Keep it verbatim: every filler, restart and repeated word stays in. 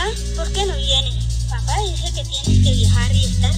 ¿por qué no vienes? Papá dice que tienes que viajar y estar